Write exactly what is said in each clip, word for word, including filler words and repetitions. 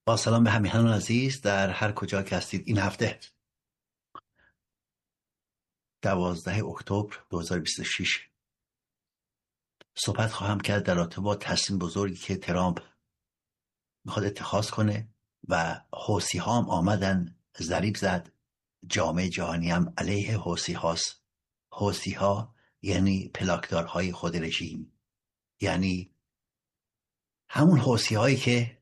با سلام به همیهنان عزیز در هر کجا که هستید. این هفته دوازده اکتبر دو هزار و بیست و شش صحبت خواهم کرد در رابطه با تصمیم بزرگی که ترامپ میخواد اتخاذ کنه و حوثی ها هم آمدن ضریب زد. جامعه جهانی هم علیه حوثی هاست. حوثی ها یعنی پلاکدارهای خود رژیم، یعنی همون حوثی هایی که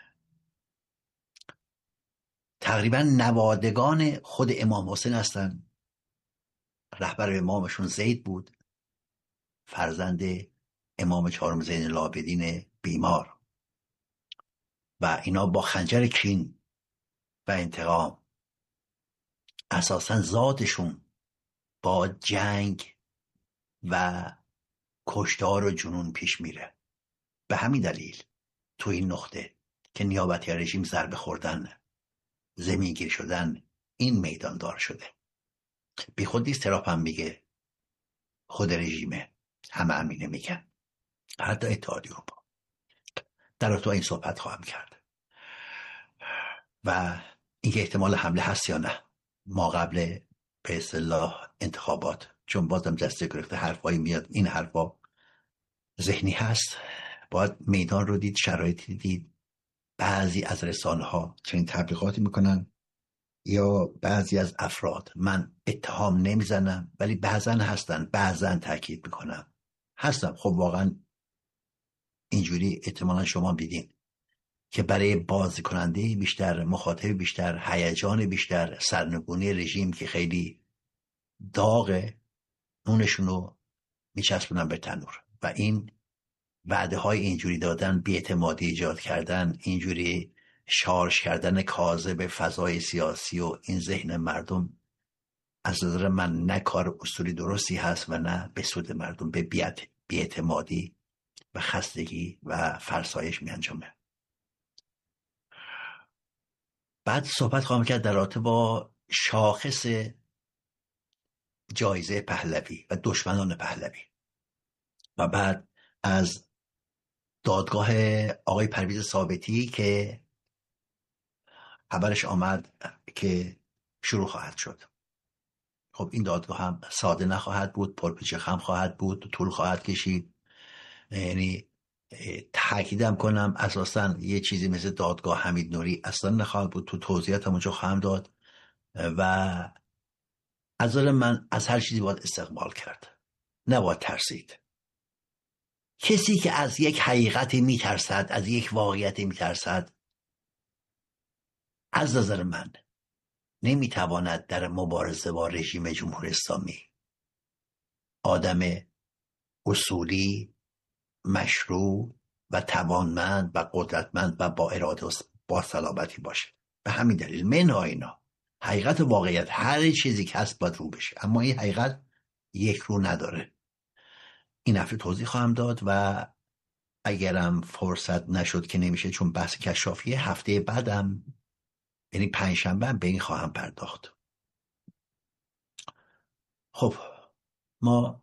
تقریبا نوادگان خود امام حسین هستن. رهبر امامشون زید بود، فرزند امام چهارم زین العابدین بیمار، و اینا با خنجر کین و انتقام اساسا ذاتشون با جنگ و کشتار و جنون پیش میره. به همین دلیل تو این نقطه که نیابتی رژیم ضربه خوردن، زمینگیر شدن، این میدان دار شده. بی خود نیست ترامپ هم میگه خود رژیمه، همه همینه میگن، حتی اتحادیه اروپا. در تو این صحبت خواهم کرد و اینکه احتمال حمله هست یا نه ما قبل به اصطلاح انتخابات، چون بازم دسته گرفته حرفایی میاد، این حرفا ذهنی هست، باید میدان رو دید، شرایطی دید. بعضی از رسانه ها چنین تبلیغاتی میکنن یا بعضی از افراد، من اتهام نمیزنم ولی بعضا هستن، بعضا تاکید میکنم هستم. خب واقعا اینجوری احتمالا شما دیدین که برای بازی کننده بیشتر، مخاطب بیشتر، هیجان بیشتر، سرنگونی رژیم که خیلی داغه، نونشونو میچسبونن به تنور و این وعده های اینجوری دادن، بی‌اعتمادی ایجاد کردن، اینجوری شارژ کردن کاذب فضای سیاسی و این ذهن مردم، از نظر من نه کار اصولی درستی هست و نه به سود مردم، به بی‌اعتمادی و خستگی و فرسایش می انجامه. بعد صحبت خواهم کرد در رابطه با شاخص جایزه پهلوی و دشمنان پهلوی و بعد از دادگاه آقای پرویز ثابتی که خبرش آمد که شروع خواهد شد. خب این دادگاه هم ساده نخواهد بود، پرپیچ خم خواهد بود، طول خواهد کشید. یعنی تاکیدم کنم اساسا یه چیزی مثل دادگاه حمید نوری اصلا نخواهد بود. تو توضیحاتم اونجا خواهم داد و از نظر من از هر چیزی باید استقبال کرد، نباید ترسید. کسی که از یک حقیقتی میترسد، از یک واقعیتی میترسد، از نظر من نمیتواند در مبارزه با رژیم جمهوری اسلامی آدم اصولی، مشروع و توانمند و قدرتمند و با اراده و با صلابتی باشه. به همین دلیل منها اینا حقیقت و واقعیت، هر چیزی که هست باید رو بشه، اما این حقیقت یک رو نداره. این هفته توضیح خواهم داد و اگرم فرصت نشد که نمیشه، چون بحث کشافیه، هفته بعدم یعنی پنجشنبه به این خواهم پرداخت. خب ما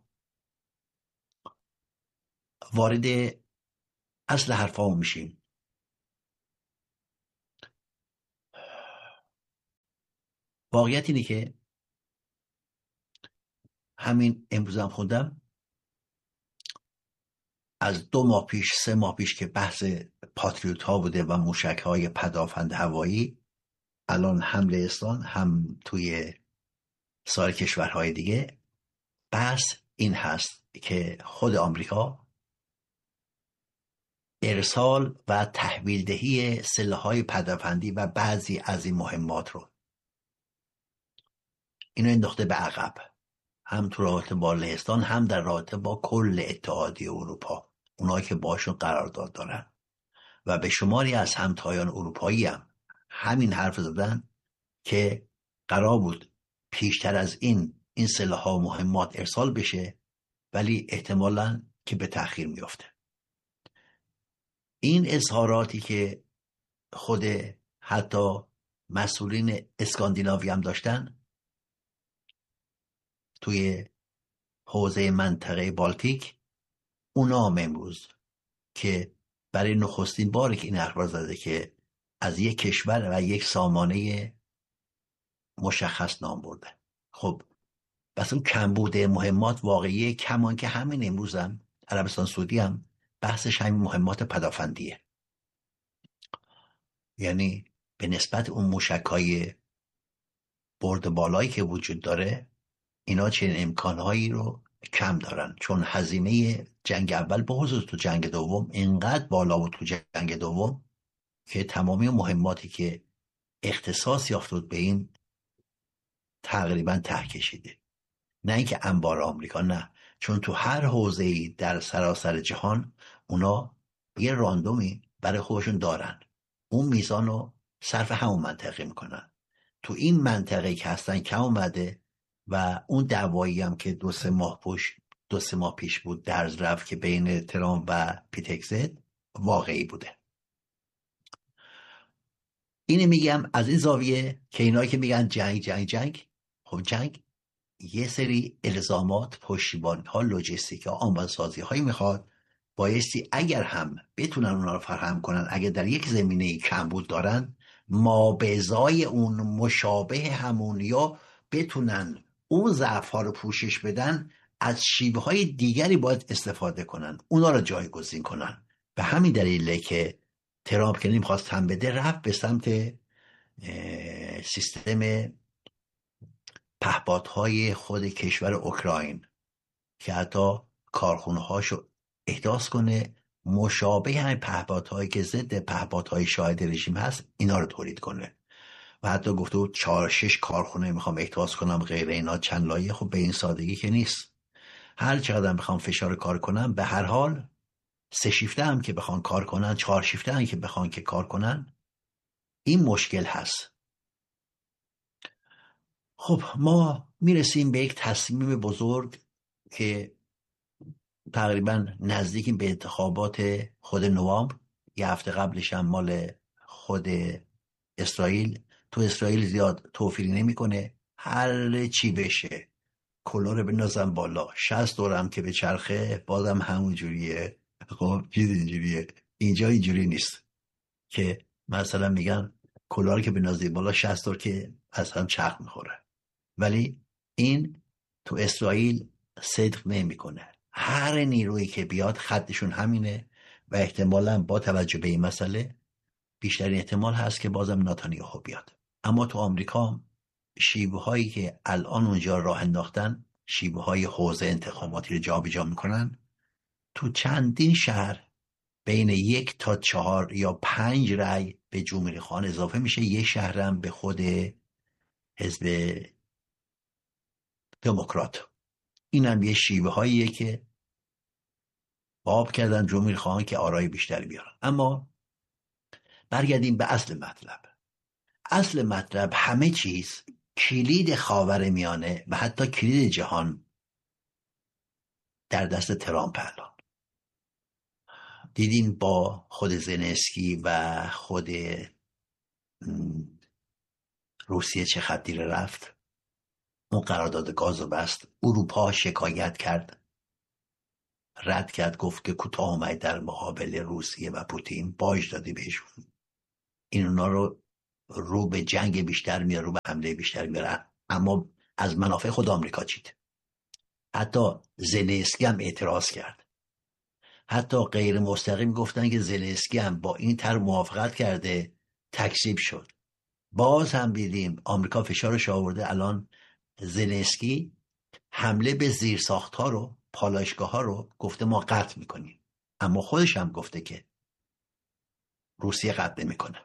وارد اصل حرفامون میشیم. واقعیت اینه که همین امروز هم خوندم، از دو ماه پیش، سه ماه پیش که بحث پاتریوت ها بوده و موشک های پدافند هوایی، الان هم لهستان هم توی سایر کشورهای دیگه، بحث این هست که خود آمریکا ارسال و تحویل دهی سلاح‌های پدافندی و بعضی از این مهمات رو اینو انداخته به عقب، هم تو رابطه با لهستان هم در رابطه با کل اتحادیه اروپا، اونایی که باشون قرارداد دارن، و به شماری از همتایان اروپایی هم همین حرف زدن که قرار بود پیشتر از این این سلاح‌ها و مهمات ارسال بشه، ولی احتمالاً که به تأخیر میفته. این اظهاراتی که خود حتی مسئولین اسکاندیناوی هم داشتن توی حوزه منطقه بالتیک، اونا هم امروز که برای نخستین باری که این اخبار زده که از یک کشور و یک سامانه مشخص نام برده. خب بس اون کمبود مهمات واقعیه، کمان که همین امروز هم عربستان سعودی هم بحثش همین مهمات پدافندیه. یعنی به نسبت اون موشک‌های برد بالایی که وجود داره، اینا چنین امکانهایی رو کم دارن، چون هزینه جنگ اول به خصوص تو جنگ دوم اینقدر بالا بود تو جنگ دوم که تمامی مهماتی که اختصاص یافت بود به این تقریبا ته کشیده. نه اینکه انبار آمریکا، نه، چون تو هر حوزه‌ای در سراسر جهان اونا یه راندومی برای خودشون دارن، اون میزان رو صرف همون منطقه میکنن. تو این منطقه که هستن کم اومده و اون دعوایی هم که دو سه ماه پیش دو سه ماه پیش بود درز رفت که بین ترامپ و پیتکزت واقعی بوده. اینو میگم از این زاویه که اینایی که میگن جنگ جنگ جنگ، خب جنگ یه سری الزامات، پشتیبانی ها، لوجستیک ها، آماده‌سازی هایی میخواد. بایستی اگر هم بتونن اونا رو فراهم کنن، اگر در یک زمینه کمبود دارن، ما به ازای اون مشابه همون یا بتونن اون ضعف ها رو پوشش بدن، از شیوه های دیگری باید استفاده کنن، اونا رو جایگزین کنن. به همین دلیله که ترامپ که نمیخواست هم بده، رفت به سمت سیستم پهپادهای خود کشور اوکراین که حتی کارخونه هاشو احداث کنه مشابه همین پهپادهایی که ضد پهپادهای شاهد رژیم هست اینا رو تولید کنه. و حتی گفته بود چهار شش کارخونه میخوام احداث کنم غیر اینا چند لایه. خب به این سادگی که نیست. هر چقدر بخوام فشار کار کنم، به هر حال سه شیفته هم که بخوان کار کنن، چهار شیفته هم که بخوان که کار کنن، این مشکل هست. خب ما میرسیم به یک تصمیم بزرگ که تقریبا نزدیکیم به انتخابات خود نوامبر. یه هفته قبلش هم مال خود اسرائیل. تو اسرائیل زیاد توفیری نمیکنه، هر چی بشه کلا رو بندازن بالا، شصت دورم که به چرخه بازم همون جوریه. خب چیز اینجوریه. اینجا اینجوری نیست که مثلا میگن کلا رو که بندازی بالا شصت دور که از هم چرخ میخوره. ولی این تو اسرائیل صدق نمیکنه. هر نیرویی که بیاد خطشون همینه و احتمالاً با توجه به این مسئله بیشترین احتمال هست که بازم نتانیاهو بیاد. اما تو آمریکا شیوه هایی که الان اونجا راه انداختن، شیوه های حوزه انتخاباتی رو جابجا میکنن. تو چندین شهر بین یک تا چهار یا پنج رأی به جمهوری خواهان اضافه میشه، یه شهرم به خود حزب دموکرات. این هم یه شیوه هاییه که باب کردن جمهوری خواهان که آرای بیشتری بیارن. اما برگردیم به اصل مطلب. اصل مطلب همه چیز، کلید خاور میانه و حتی کلید جهان در دست ترامپ الان. دیدیم با خود زلنسکی و خود روسیه چه خطی رفت. اون قرارداد گاز رو بست. اروپا شکایت کرد، رد کرد، گفت که کوتاه اومد در مقابل روسیه و پوتین، باج دادی بهشون. این اونا رو رو به جنگ بیشتر میاره، رو به حمله بیشتر میاره. اما از منافع خود آمریکا چید. حتی زلنسکی هم اعتراض کرد. حتی غیر مستقیم گفتن که زلنسکی هم با این طرح موافقت کرده، تکذیب شد. باز هم دیدیم آمریکا فشارش آورده. الان زلنسکی حمله به زیرساخت‌ها رو، پالایشگاه‌ها رو گفته ما قطع میکنیم. اما خودش هم گفته که روسیه قطع نمیکنه.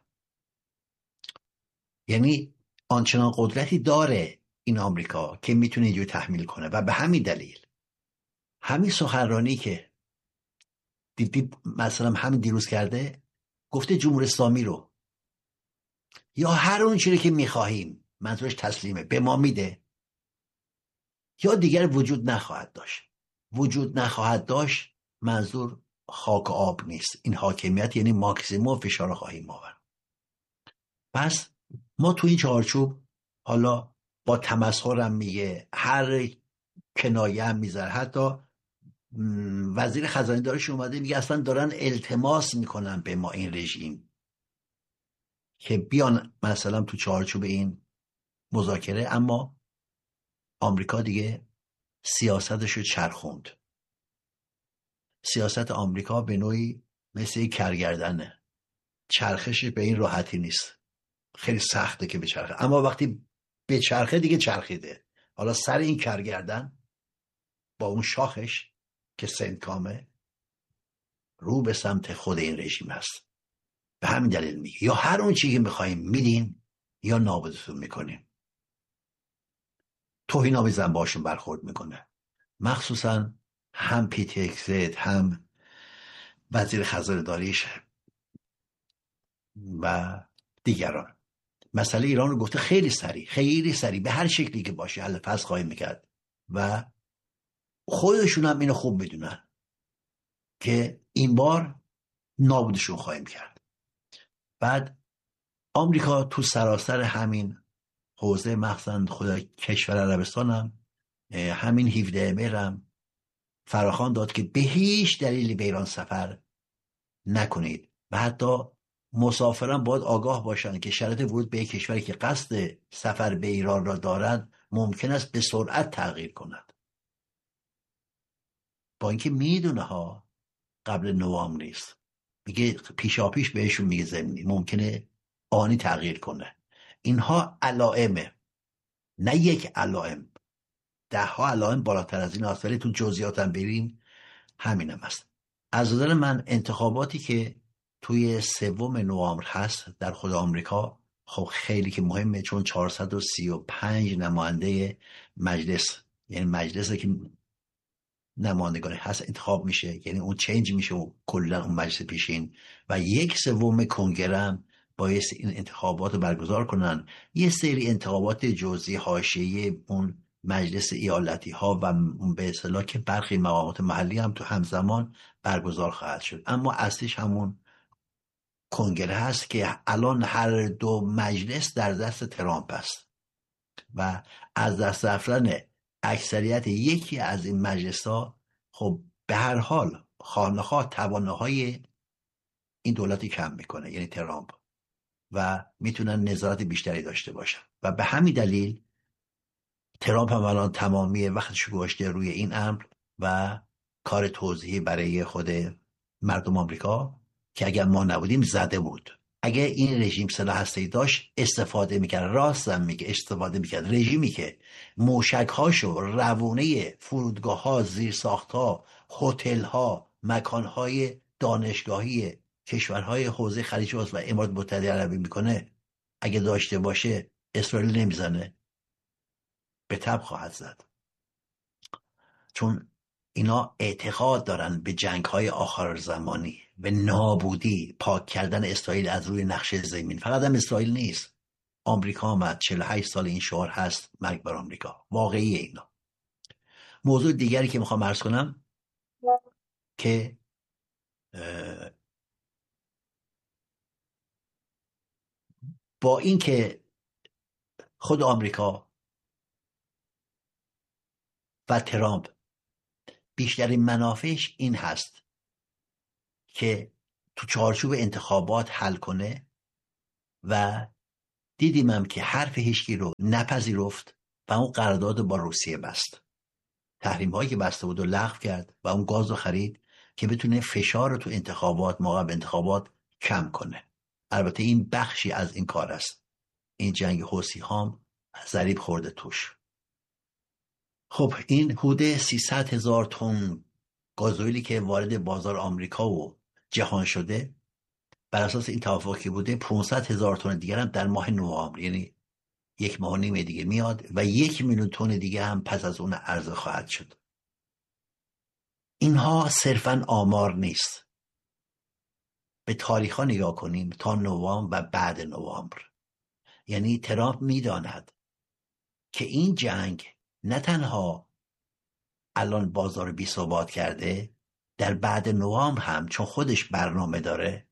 یعنی آنچنان قدرتی داره این آمریکا که میتونه اینجور تحمیل کنه. و به همین دلیل همین سخنرانی که دیدی مثلا همین دیروز کرده، گفته جمهوری اسلامی رو یا هر اون چیزی که میخواهیم، منظورش تسلیمه، به ما میده، یا دیگر وجود نخواهد داشت. وجود نخواهد داشت منظور خاک و آب نیست. این حاکمیت یعنی ماکسیموم فشار خواهیم آورد. پس ما تو این چارچوب، حالا با تمسخرم میگه، هر کنایه هم میذاره، حتی وزیر خزانه دارش اومده میگه اصلا دارن التماس میکنن به ما این رژیم که بیان مثلا تو چارچوب این مذاکره، اما آمریکا دیگه سیاستش رو چرخوند. سیاست آمریکا به نوعی مثل یک کرگردنه، چرخش به این راحتی نیست، خیلی سخته که بچرخه، اما وقتی به چرخه دیگه چرخیده. حالا سر این کرگردن با اون شاخش که سنتکامه رو به سمت خود این رژیم هست. به همین دلیل میگه یا هر اون چیزی که میخواییم میدین یا نابودتون میکنیم. توهین‌آمیزن باشون برخورد میکنه، مخصوصا هم پیتکزت هم وزیر خزانه‌داریش و دیگران. مسئله ایران رو گفته خیلی سریع، خیلی سریع، به هر شکلی که باشه حل فصل خواهیم میکرد و خودشون هم اینو خوب میدونن که این بار نابودشون خواهیم کرد. بعد آمریکا تو سراسر همین حوزه، مخصوصا خود کشور عربستان هم همین هفده مهرم فراخوان داد که به هیچ دلیلی به ایران سفر نکنید و حتی مسافران باید آگاه باشند که شرط ورود به یک کشوری که قصد سفر به ایران را دارند ممکن است به سرعت تغییر کند. با اینکه میدونه ها قبل نوامبر نیست، میگه پیشاپیش بهشون میگه زمینی ممکنه آنی تغییر کنه. اینها علائمه، نه یک علائم، ده ها علائم بالاتر از این هست، ولی تو جزئیات هم بریم همین هم هست. از نظر من انتخاباتی که توی سوم نوامبر هست در خود آمریکا خب خیلی که مهمه، چون چهارصد و سی و پنج نماینده مجلس، یعنی مجلسی که نمایندگان هست انتخاب میشه، یعنی اون چنج میشه و کلا اون مجلس پیشین و یک سوم کنگره هم بایست این انتخابات رو برگزار کنن. یه سری انتخابات جزئی حاشیه‌ای اون مجلس ایالتی ها و به اصطلاح که برخی مقامات محلی هم تو همزمان برگزار خواهد شد، اما اصلیش همون کنگره هست که الان هر دو مجلس در دست ترامپ است و از دست رفتن اکثریت یکی از این مجلس ها خب به هر حال خانه‌ها توانایی این دولتی کم میکنه، یعنی ترامپ، و میتونن نظارت بیشتری داشته باشن و به همین دلیل ترامپ هم الان تمامی وقتش گذاشته روی این امر و کار توضیحی برای خود مردم آمریکا که اگر ما نبودیم زده بود. اگر این رژیم سلاح هسته‌ای داشت استفاده میکرد، راستم میگه استفاده میکرد. رژیمی که موشک‌هاشو روونه فرودگاه‌ها، زیرساخت‌ها، هتل‌ها، مکان‌های دانشگاهی کشورهای حوزه خلیج فارس و امارات متحده عربی میکنه، اگه داشته باشه اسرائیل نمیزنه؟ به تب خواهد زد، چون اینا اعتقاد دارن به جنگ‌های آخر زمانی، به نابودی، پاک کردن اسرائیل از روی نقشه زمین. فقط هم اسرائیل نیست، آمریکا آمد چهل و هشت سال این شعار هست، مرگ بر آمریکا، واقعی اینا. موضوع دیگری که میخوام عرض کنم که با این که خود آمریکا و ترامپ بیشترین منافعش این هست که تو چارچوب انتخابات حل کنه و دیدیم هم که حرف هیچکی رو نپذیرفت و اون قرارداد با روسیه بست، تحریم هایی که بسته بود و لغو کرد و اون گاز رو خرید که بتونه فشار رو تو انتخابات، موقع انتخابات کم کنه. البته این بخشی از این کار است، این جنگ حوثی هام ضریب خورده توش. خب این حدود سیصد هزار تن گازوئیلی که وارد بازار آمریکا و جهان شده، بر اساس این توافقی بوده پانصد هزار تن دیگر هم در ماه نوامبر، یعنی یک ماه و نیم دیگه میاد و یک میلیون تن دیگه هم پس از اون عرضه خواهد شد. اینها صرفاً آمار نیست، به تاریخ ها نگاه کنیم تا نوامبر و بعد نوامبر. یعنی ترامپ میداند که این جنگ نه تنها الان بازار بی ثبات کرده، در بعد نوامبر هم چون خودش برنامه داره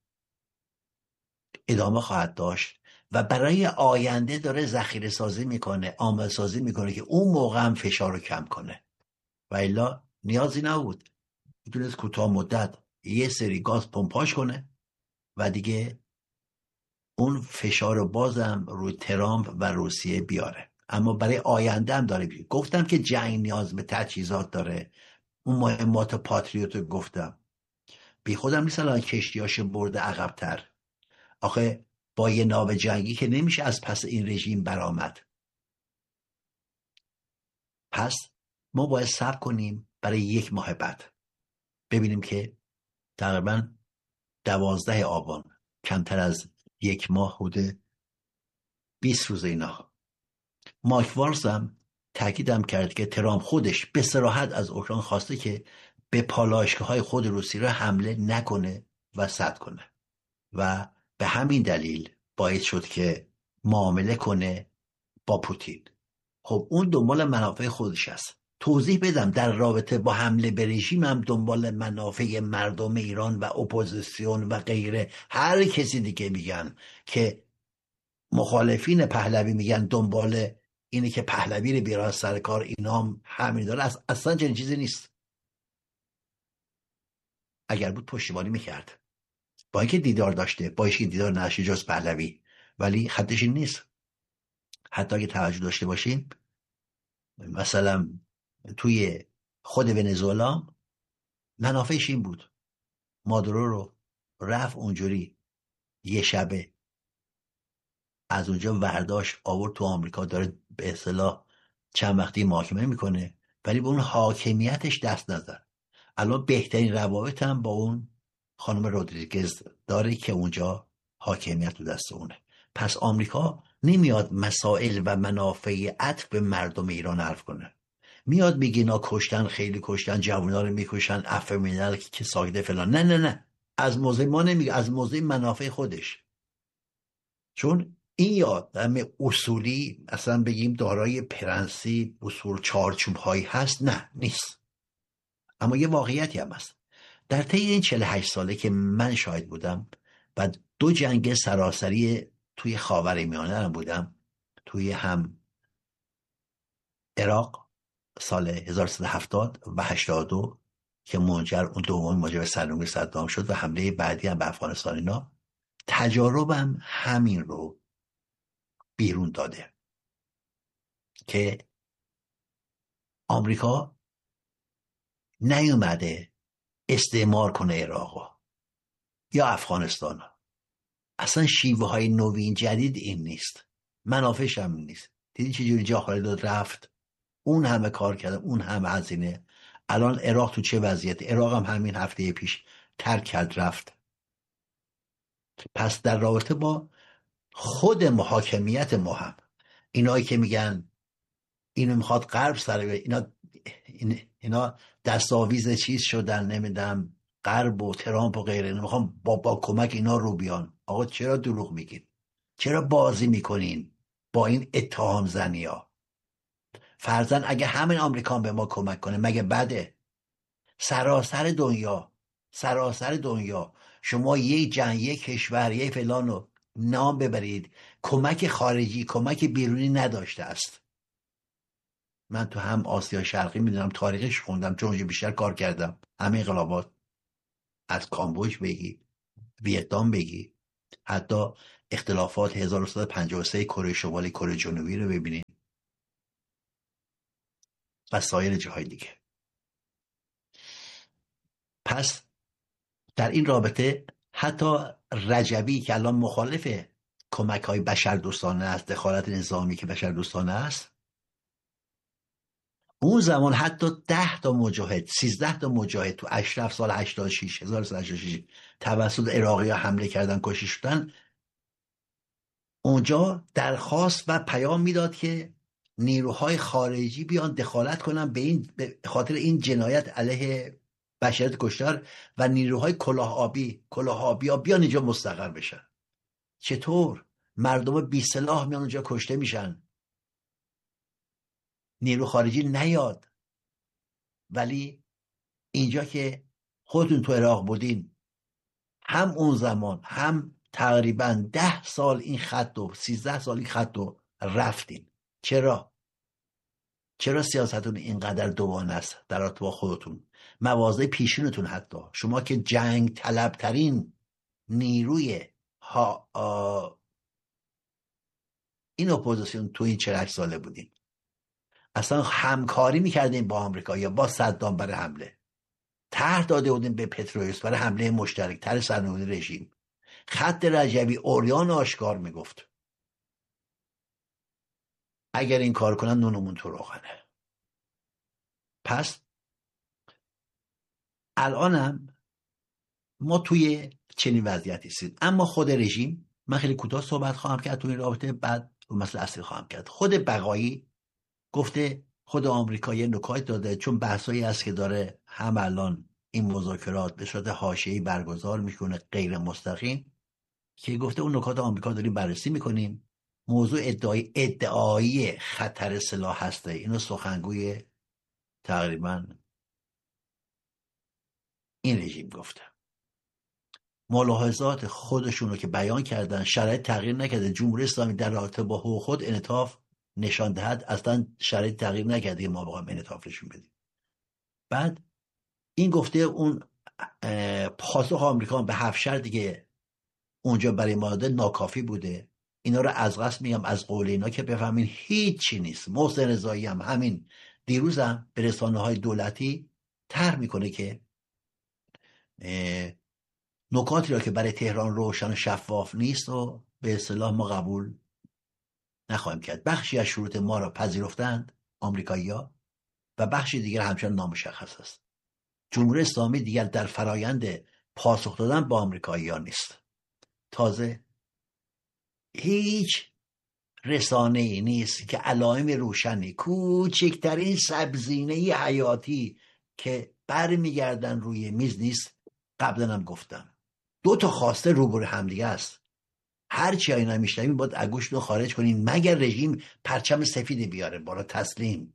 ادامه خواهد داشت و برای آینده داره ذخیره سازی میکنه، آماده سازی میکنه که اون موقع هم فشار رو کم کنه. و الا نیازی نبود، میتونست کوتاه مدت یه سری گاز پمپاژ کنه و دیگه اون فشار بازم روی ترامپ و روسیه بیاره. اما برای آینده هم داره بیاره. گفتم که جنگ نیاز به تجهیزات داره، اون مهمات پاتریوت رو گفتم، بی خودم نیست الان کشتیاش برده عقب‌تر. آخه با یه ناو جنگی که نمیشه از پس این رژیم برآمد. پس ما باید صبر کنیم برای یک ماه بعد ببینیم که تقریبا دوازده آبان، کمتر از یک ماه، حدود بیست روز اینا. مایک والز هم تاکیدم کرد که ترامپ خودش به صراحت از اوکراین خواسته که به پالایشگاه‌های خود روسیه را حمله نکنه و سد کنه و به همین دلیل باعث شد که معامله کنه با پوتین. خب اون دنبال منافع خودش است. توضیح بدم در رابطه با حمله به رژیم هم دنبال منافع مردم ایران و اپوزیسیون و غیره. هر کسی دیگه میگن که مخالفین پهلوی میگن دنبال اینه که پهلوی رو بیارن سر کار، اینا هم همین داره. اصلا چنین چیزی نیست. اگر بود پشتیبانی میکرد، با اینکه دیدار داشته، با اینکه دیدار نداشته جز پهلوی، ولی خطش این نیست. حتی اگه توجه داشته باشیم مثلا توی خود ونزوئلا منافعش این بود مادورو رو رفت اونجوری یه شبه از اونجا ورداشت آورد تو آمریکا، داره به اصطلاح چند وقتی محاکمه میکنه، ولی به اون حاکمیتش دست نزد. الان بهترین روابط هم با اون خانم رودریگز داره که اونجا حاکمیت تو دست اونه. پس آمریکا نمیاد مسائل و منافع عطف به مردم ایران حرف کنه. میاد میگه اینا کشتن، خیلی کشتن، جوونا رو میکشن، عفو ملل که ساکته فلان. نه نه نه، از موضع ما نمیگه، از موضع منافع خودش. چون این یادم اصولی اصلا بگیم دارای پرنسیپ اصول چارچوب هایی هست، نه نیست. اما یه واقعیتی هم هست. در طی این چهل و هشت ساله که من شاهد بودم و دو جنگ سراسری توی خاورمیانه هم بودم، توی هم عراق سال هزار و سیصد و هفتاد و هشتاد و دو که منجر اون دوم موجب سرنگونی صدام شد و حمله بعدی هم به افغانستان، اینا تجاربم همین رو بیرون داده که آمریکا نیومده استعمار کنه عراق یا افغانستان. اصلا شیوه های نوین جدید این نیست، منافعش هم نیست. دیدی چجوری جا خالی داد رفت، اون همه کار کرده، اون همه هزینه. الان عراق تو چه وضعیت؟ عراق هم همین هفته پیش ترک کرد رفت. پس در رابطه با خود محاکمیت ما هم اینایی که میگن اینو میخواد غرب سر اینا اینا دستاویز چیز شدن، نمیدونم غرب و ترامپ و غیره، میخوام با با کمک اینا رو بیان. آقا چرا دروغ میگین؟ چرا بازی میکنین با این اتهام زنی ها؟ فرضاً اگه همین آمریکا به ما کمک کنه مگه بده؟ سراسر دنیا سراسر دنیا شما یک جنگ، یک کشور، یک فلان رو نام ببرید کمک خارجی، کمک بیرونی نداشته است. من تو هم آسیا شرقی میدونم، تاریخش خوندم چون اونجا بیشتر کار کردم. همه انقلابات از کامبوج بگی، ویتنام بگی، حتی اختلافات هزار و سیصد و پنجاه و سه کره شمالی کره جنوبی رو ببینید و سایر جاهای دیگه. پس در این رابطه حتی رجبی که الان مخالف کمک های بشر دوستانه است، دخالت نظامی که بشر دوستانه است، اون زمان حتی ده تا مجاهد، سیزده تا مجاهد تو اشرف سال هشتاد و شش هزار و سیصد و هشتاد و شش توسط عراقی ها حمله کردن، کشته شدن. اونجا درخواست و پیام میداد که نیروهای خارجی بیان دخالت کنن به این، به خاطر این جنایت علیه بشریت کشتار، و نیروهای کلاه آبی کلاه آبی ها بیان اینجا مستقر بشن. چطور مردم بی سلاح میان اونجا کشته میشن، نیرو خارجی نیاد؟ ولی اینجا که خودتون تو عراق بودین، هم اون زمان هم تقریبا ده سال این خط و سیزده سال این خط رو رفتین. چرا؟ چرا سیاستتون اینقدر دوگانه است در رابطه با خودتون، مواضع پیشینتون؟ حتی شما که جنگ طلبترین نیروی ها این اپوزیسیون تو این چهل ساله بودیم، اصلا همکاری میکردیم با آمریکا یا با صدام برای حمله، طرح داده بودیم به پترویوس برای حمله مشترک، طرح سرنگونی رژیم. خط رجبی اوریان آشکار میگفت اگر این کار کنن نونمون تو روغنه. پس الانم ما توی چنین وضعیتی هستیم. اما خود رژیم، من خیلی کوتاه صحبت خواهم کرد تو این رابطه، بعد مسئله اصلی خواهم کرد. خود بقایی گفته، خود آمریکا یه نکات داده، چون بحثایی هست که داره هم الان این مذاکرات به صورت حاشیه‌ای برگزار میکنه غیر مستقیم، که گفته اون نکات آمریکا داریم بررسی میکنیم، موضوع ادعای ادعایی خطر سلاح هسته. اینو سخنگوی تقریبا این رژیم گفته. ملاحظات خودشون رو که بیان کردن، شرایط تغییر نکرده، جمهوری اسلامی در رابطه با حقوق خود انعطاف نشان دهد، اصلا شرایط تغییر نکرده ما بخوایم انعطاف نشون بدیم. بعد این گفته اون پاسخ آمریکا به هفت شرطی که اونجا برای ما داده ناکافی بوده. اینا رو از قصد میگم از قول اینا که بفهمین هیچی نیست. محسن رضایی هم همین دیروز هم به رسانه های دولتی طرح میکنه که نکاتی را که برای تهران روشن و شفاف نیست و به اصطلاح ما قبول نخواهیم کرد. بخشی از شروط ما را پذیرفتند آمریکایی‌ها و بخشی دیگر همچنان نامشخص است. جمهوری اسلامی دیگر در فرایند پاسخ دادن با آمریکایی‌ها نیست. تازه هیچ رسانه‌ای نیست که علائم روشنی، کوچکترین سبزینه حیاتی که برمیگردن روی میز نیست. قبلا هم گفتم دو تا خواسته روبرو همدیگه است. هر چی اینا میشنویم باید اگوش رو خارج کنین، مگر رژیم پرچم سفید بیاره بالا تسلیم،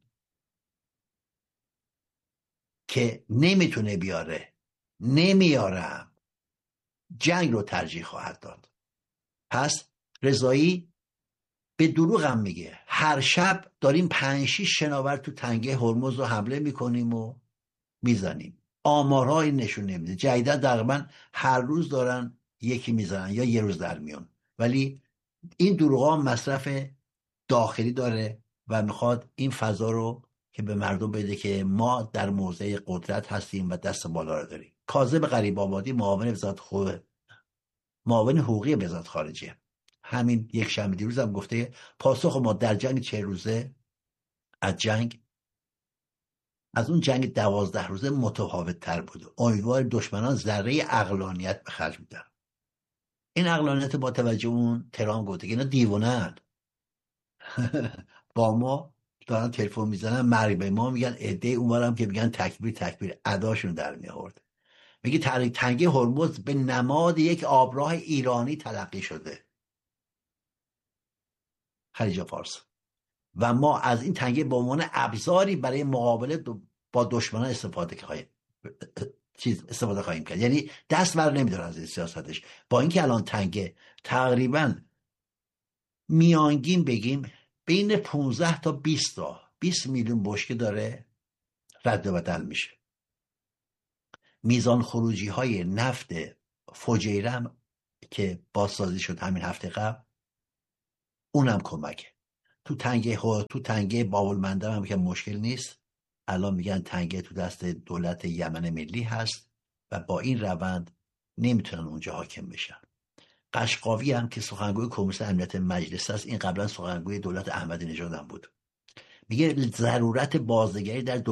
که نمیتونه بیاره، نمیارم، جنگ رو ترجیح خواهد داد. پس رضایی به دروغ هم میگه هر شب داریم پنج شیش شناور تو تنگه هرمز رو حمله میکنیم و میزنیم. آمارها این نشون نمیده. جدیدا تقریبا هر روز دارن یکی میزنن یا یه روز در میون. ولی این دروغ هم مصرف داخلی داره و میخواد این فضا رو که به مردم بده که ما در موضع قدرت هستیم و دست بالا رو داریم. کاظم غریب آبادی، معاون وزارت خو... معاون حقوقی وزارت خارجه، همین یک شنبه دیروز هم گفته پاسخ ما در جنگ چه روزه از جنگ از اون جنگ دوازده روزه متفاوت تر بوده. امیدوار دشمنان ذره عقلانیت به خرج میدن. این عقلانیت با توجه اون ترام گفته که اینا دیوونه‌اند. با ما دارن تلفن میزنن، مرگ به ما میگن، عده اونورم که میگن تکبیر تکبیر، اداشون در میآورد. میگه تنگه هرمز به نماد یک آبراه ایرانی تلقی شده، خلیج فارس، و ما از این تنگه به عنوان ابزاری برای مقابله با دشمنان استفاده خواهیم چیز استفاده خواهیم کرد. یعنی دست بر نمیداره از این سیاستش. با اینکه الان تنگه تقریبا میانگین بگیم بین پانزده تا بیست تا بیست میلیون بشکه داره رد و بدل میشه. میزان خروجی های نفت فجیرم که بازسازی شد همین هفته قبل، اونم کمکه. تو تنگه تو تنگه بابل هم که مشکل نیست، الان میگن تنگه تو دست دولت یمن ملی هست و با این روند نمیتونن اونجا حاکم بشن. قشقاوی هم که سخنگوی کمیسیون امنیت مجلس است، این قبلا سخنگوی دولت احمدی نژاد هم بود، میگه ضرورت بازنگری در